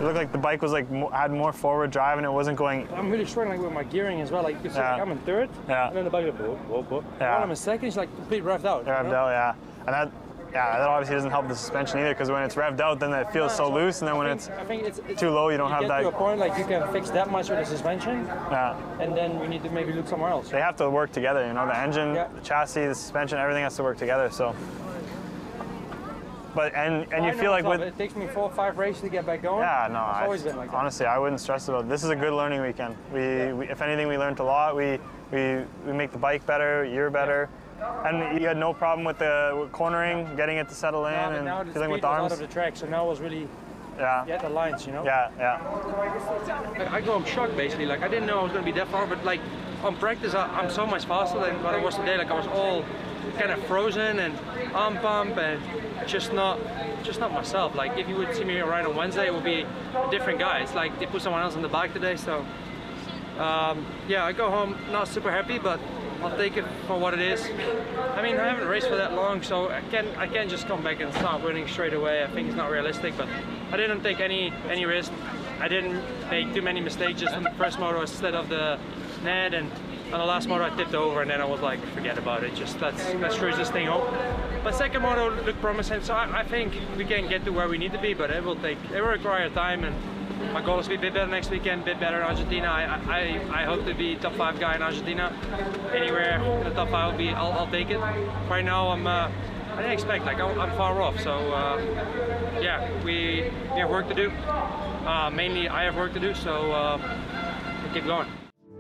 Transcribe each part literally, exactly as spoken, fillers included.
looked like the bike was like mo had more forward drive and it wasn't going. I'm really struggling with my gearing as well. Like, you see, Yeah. like I'm in third, Yeah. and then the bike goes, whoa, whoa, whoa. Yeah. When I'm in second, it's like completely revved out. Revved you know? out, yeah. And that, yeah, that obviously doesn't help the suspension either, because when it's revved out, then it feels so loose, and then when I it's think, I think it's, it's too low, you don't you have get that. to a point like you can fix that much with the suspension, Yeah. and then we need to maybe look somewhere else. They have to work together, you know, the engine, Yeah. the chassis, the suspension, everything has to work together, so. But, and, and I you know feel like myself, with, it takes me four or five races to get back going. yeah, no, It's I, always been like that. honestly, I wouldn't stress about it. This is a good learning weekend. We, we if anything, we learned a lot. We, we, we make the bike better, you're better. And you had no problem with the with cornering, getting it to settle in, Now, and now the feeling speed with the was arms. out of the track, so now it was really Yeah. get the lines, you know? Yeah, yeah. I, I go home shocked basically. Like I didn't know I was going to be that far, but like on practice, I, I'm so much faster than what I was today. Like I was all kind of frozen and arm pump and just not, just not myself. Like if you would see me ride on Wednesday, it would be a different guy. It's like they put someone else on the bike today. So um, yeah, I go home not super happy, but I'll take it for what it is. I mean, I haven't raced for that long, so I can't, I can't just come back and start winning straight away. I think it's not realistic, but I didn't take any any risk. I didn't make too many mistakes just on the first motor. I slid off the net, and on the last motor I tipped over, and then I was like, forget about it. Just let's let's cruise this thing home. But second motor looked promising, so I, I think we can get to where we need to be, but it will take, it will require time, and my goal is to be a bit better next weekend, a bit better in Argentina. I, I, I hope to be top five guy in Argentina. Anywhere in the top five will be, I'll, I'll take it. Right now I'm, uh, I didn't expect, like I'm, I'm far off. So uh, yeah, we, we have work to do. Uh, mainly I have work to do, so uh, we'll keep going.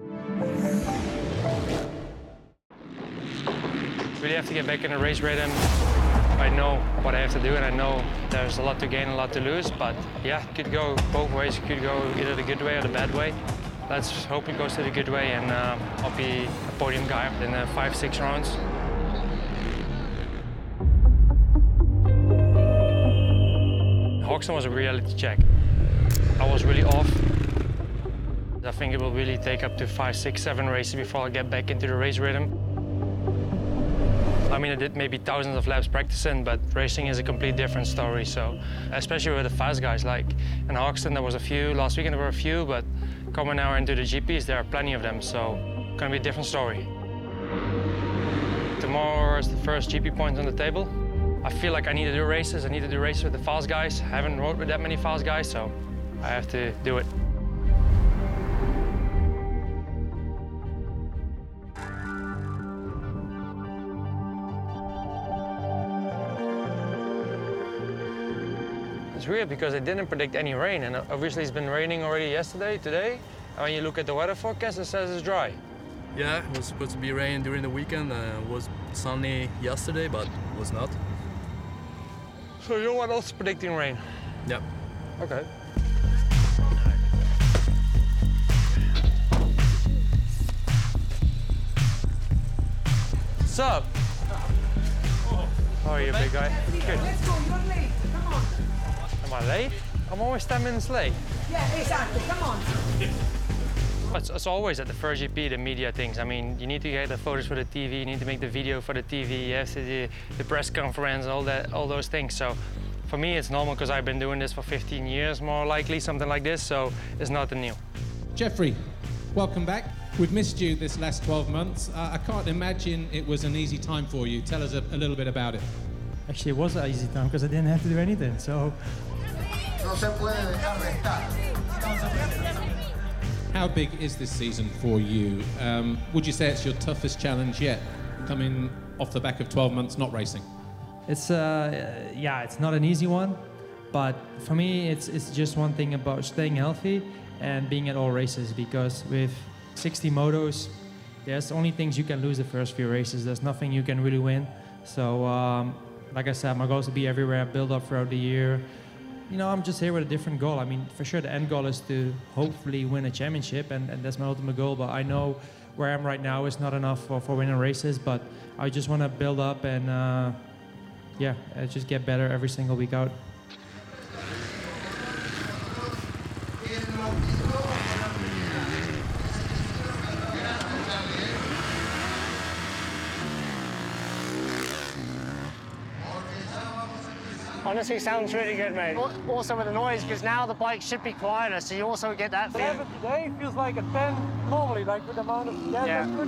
Really have to get back in the race rhythm. I know what I have to do, and I know there's a lot to gain, a lot to lose, but yeah, it could go both ways. It could go either the good way or the bad way. Let's hope it goes to the good way, and uh, I'll be a podium guy in uh, five, six rounds. Hoxton was a reality check. I was really off. I think it will really take up to five, six, seven races before I get back into the race rhythm. I mean, I did maybe thousands of laps practicing, but racing is a complete different story. So, especially with the fast guys, like in Hoxton, there was a few. Last weekend there were a few, but coming now into the G Ps, there are plenty of them. So, it's gonna be a different story. Tomorrow is the first G P point on the table. I feel like I need to do races. I need to do races with the fast guys. I haven't rode with that many fast guys, so I have to do it. It's weird because I didn't predict any rain, and obviously it's been raining already yesterday, today. And when you look at the weather forecast, it says it's dry. Yeah, it was supposed to be rain during the weekend. Uh, it was sunny yesterday, but it was not. So you're what else predicting rain? Yeah. Okay. What's up? How are you, big guy? Good. Let's go, you're late. Come on. Am I late? I'm always ten minutes late. Yeah, exactly. Come on. It's, it's always at the first G P, the media things. I mean, you need to get the photos for the T V, you need to make the video for the T V, you have to do the press conference, all that, all those things. So for me, it's normal because I've been doing this for fifteen years, more likely, something like this. So it's nothing new. Jeffrey, welcome back. We've missed you this last twelve months. Uh, I can't imagine it was an easy time for you. Tell us a, a little bit about it. Actually, it was an easy time because I didn't have to do anything. So. How big is this season for you? Um, would you say it's your toughest challenge yet, coming off the back of twelve months not racing? It's uh, yeah, it's not an easy one, but for me, it's it's just one thing about staying healthy and being at all races. Because with sixty motos, there's only things you can lose the first few races. There's nothing you can really win. So, um, like I said, my goal is to be everywhere, build up throughout the year. You know, I'm just here with a different goal. I mean, for sure, the end goal is to hopefully win a championship, and, and that's my ultimate goal. But I know where I am right now is not enough for, for winning races, but I just want to build up and, uh, yeah, uh, just get better every single week out. Honestly, sounds really good, mate. Al- Also with the noise, because now the bike should be quieter, so you also get that feel. Eleven today feels like a ten normally, like with the amount of yeah, Yeah. that's good.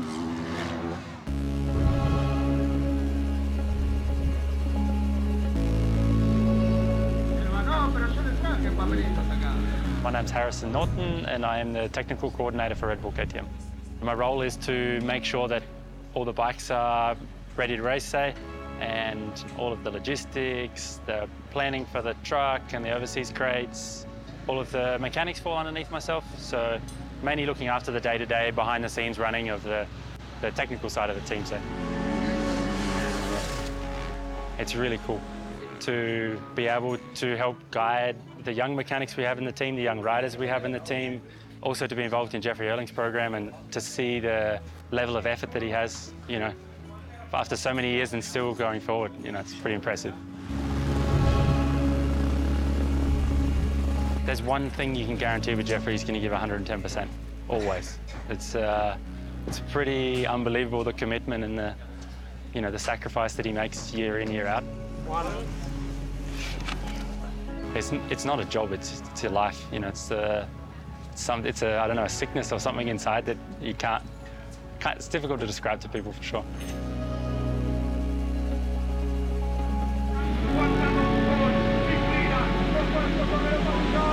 My name's Harrison Norton and I am the technical coordinator for Red Bull K T M. My role is to make sure that all the bikes are ready to race, say, and all of the logistics, the planning for the truck and the overseas crates, all of the mechanics fall underneath myself. So mainly looking after the day-to-day, behind-the-scenes running of the, the technical side of the team, say. It's really cool to be able to help guide the young mechanics we have in the team, the young riders we have in the team, also to be involved in Jeffrey Erling's program and to see the level of effort that he has, you know, after so many years and still going forward, you know, it's pretty impressive. There's one thing you can guarantee with Jeffrey, he's going to give one hundred ten percent, always. It's, uh, it's pretty unbelievable, the commitment and the, you know, the sacrifice that he makes year in, year out. It's, it's not a job, it's, it's your life, you know, it's, uh, some, it's a, I don't know, a sickness or something inside that you can't, can't, it's difficult to describe to people for sure.